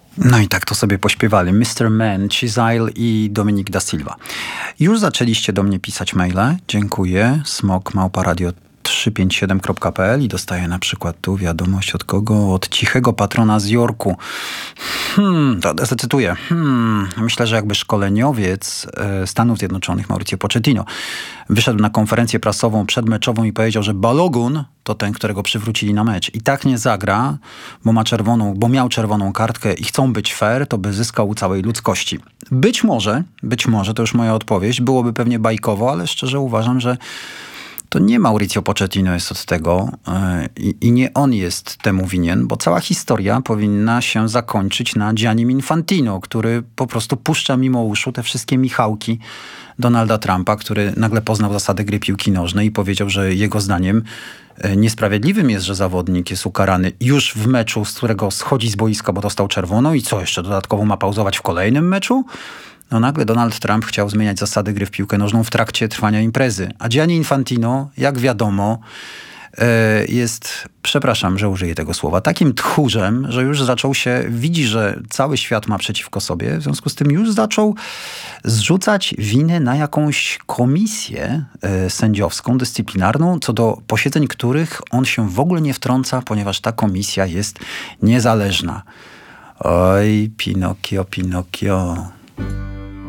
No i tak to sobie pośpiewali Mr. Man, Chisile i Dominik da Silva. Już zaczęliście do mnie pisać maile. Dziękuję. smok@radio357.pl i dostaję na przykład tu wiadomość od kogo? Od cichego patrona z Jorku. To zacytuję. Myślę, że jakby szkoleniowiec Stanów Zjednoczonych, Mauricio Pochettino, wyszedł na konferencję prasową przedmeczową i powiedział, że Balogun to ten, którego przywrócili na mecz. I tak nie zagra, bo miał czerwoną kartkę i chcą być fair, to by zyskał u całej ludzkości. Być może, to już moja odpowiedź, byłoby pewnie bajkowo, ale szczerze uważam, że to nie Mauricio Pochettino jest od tego i nie on jest temu winien, bo cała historia powinna się zakończyć na Giannim Infantino, który po prostu puszcza mimo uszu te wszystkie Michałki Donalda Trumpa, który nagle poznał zasady gry piłki nożnej i powiedział, że jego zdaniem niesprawiedliwym jest, że zawodnik jest ukarany już w meczu, z którego schodzi z boiska, bo dostał czerwoną i co, jeszcze dodatkowo ma pauzować w kolejnym meczu? No nagle Donald Trump chciał zmieniać zasady gry w piłkę nożną w trakcie trwania imprezy. A Gianni Infantino, jak wiadomo, jest, przepraszam, że użyję tego słowa, takim tchórzem, że już widzi, że cały świat ma przeciwko sobie, w związku z tym już zaczął zrzucać winę na jakąś komisję sędziowską, dyscyplinarną, co do posiedzeń których on się w ogóle nie wtrąca, ponieważ ta komisja jest niezależna. Oj, Pinokio, Pinokio.